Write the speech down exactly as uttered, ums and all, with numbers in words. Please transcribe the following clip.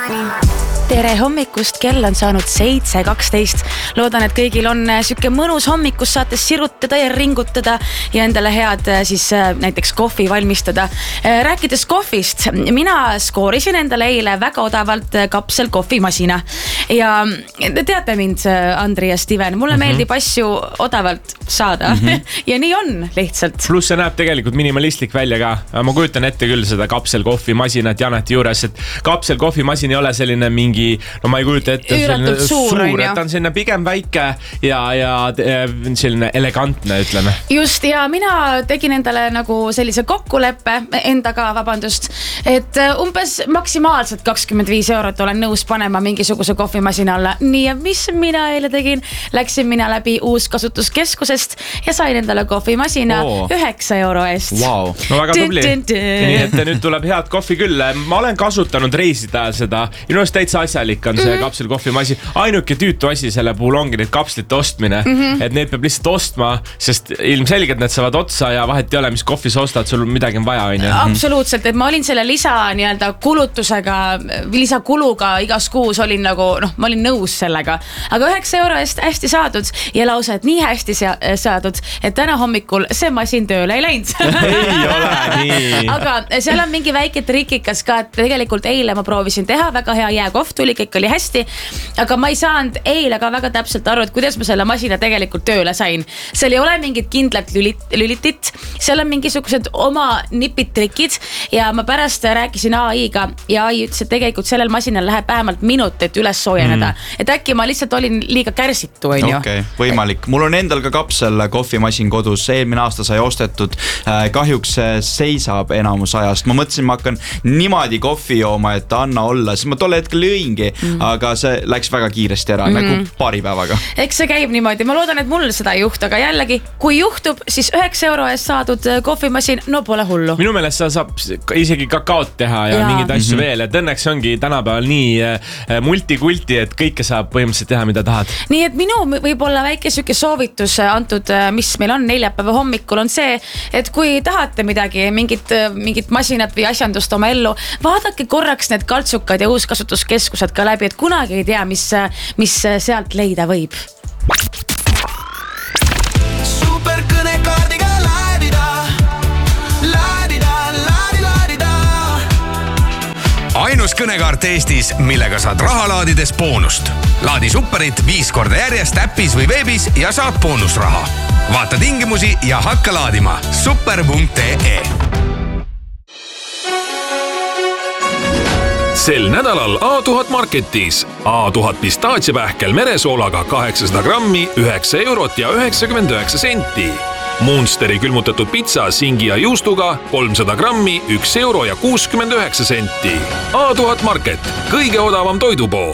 Tere hommikust, kell on saanud seitse kaksteist. Loodan, et kõigil on süke mõnus hommikus, saate sirutada ja ringutada ja endale head siis näiteks kohvi valmistada. Rääkides kohvist, mina skoorisin endale eile väga odavalt kapsel kohvimasina. Ja te teate mind, Andri ja Steven, mulle mm-hmm. meeldib asju odavalt saada mm-hmm. ja nii on lihtsalt. Plus see näeb tegelikult minimalistlik välja ka. Ma kujutan ette küll seda kapsel kohvimasinat Janeti juures, et kapsel kohvimasin ei ole selline mingi no ma ei kujuta ette Üüratult suur, suur et ta on selline pigem väike ja, ja selline elegantne, ütleme. Just, ja mina tegin endale nagu sellise kokkuleppe endaga, vabandust, et umbes maksimaalselt kakskümmend viis eurot olen nõus panema mingisuguse kohvimasina alla. Nii, ja mis mina eile tegin? Läksin mina läbi uuskasutuskeskusest ja sain endale kohvimasina oh. üheksa euro eest. Wow. No väga tubli. Nii, et nüüd tuleb head kohvi küll. Ma olen kasutanud reiside ajal seda, inuust täitsa asjalik on see mm-hmm. kapsel kohvimasin. Ainuke tüütu asi selle puhul ongi need kapslite ostmine, mm-hmm. et need peab lihtsalt ostma, sest ilmselgelt need saavad otsa ja vahet ei ole, mis kohvi sa ostad, sul midagi on vaja. On Absoluutselt, et ma olin selle lisa nii-öelda kulutusega, lisakuluga igas kuus olin nagu, noh, ma olin nõus sellega. Aga üheksa euro eest hästi saadud ja lausa, et nii hästi saadud, et täna hommikul see masin tööle ei läinud. Ei ole nii. Aga seal on mingi väike trikikas ka, et tegelikult eile ma proovisin teha väga hea jääkohv, tuli kõik oli hästi, aga ma ei saanud eile ka väga täpselt aru, et kuidas ma selle masina tegelikult tööle sain. Seal ei ole mingit kindlat lülit, lülitit, seal on mingisugused oma nipid trikid ja ma pärast rääkisin A I-ga ja A I ütles, et tegelikult sellel masinal läheb vähemalt minut, et üles soojeneda. Mm. Et äkki ma lihtsalt olin liiga kärsitu, on ju? Okay, võimalik. Mul on endal ka kapsel kohvimasin kodus, eelmine aasta sai ostetud, kahjuks seisab enamus ajast. Ma mõtlesin, ma hakkan niimoodi kohvi jooma, et anna olla, siis ma tolle hetkel lõingi, mm. aga see läks väga kiiresti ära, mm. nagu paari päevaga. Eks see käib niimoodi, ma loodan, et mul seda ei juhtu, aga jällegi, kui juhtub, siis üheksa euro eest saadud kohvimasin, no pole hullu. Minu meelest sa saab isegi kakaot teha ja, ja. mingid asju mm-hmm. veel, et õnneks ongi tänapäeval nii multikulti, et kõike saab põhimõtteliselt teha, mida tahad. Nii, et minu võib-olla väike süke soovitus antud, mis meil on neljapäeva hommikul, on see, et kui tahate midagi, mingit, mingit masinat või asjandust oma ellu, vaadake korraks need kaltsukad ja uuskasutuskeskused ka läbi, et kunagi ei tea, mis, mis sealt leida võib. Super kõnekaardiga laadida, laadida, laadi, laadida. Ainus kõnekaart Eestis, millega saad raha laadides boonust. Laadi superit viis korda järjest äppis või veebis ja saad boonusraha. Vaata tingimusi ja hakka laadima super punkt ee. Sel nädalal A tuhat Marketis A tuhat pistaatsiapähkel meresoolaga kaheksasada grammi, üheksa eurot ja üheksakümmend üheksa senti. Munsteri külmutatud pitsa singi ja juustuga kolmsada grammi, üks euro ja kuuskümmend üheksa senti. A tuhat Market, kõige odavam toidupood.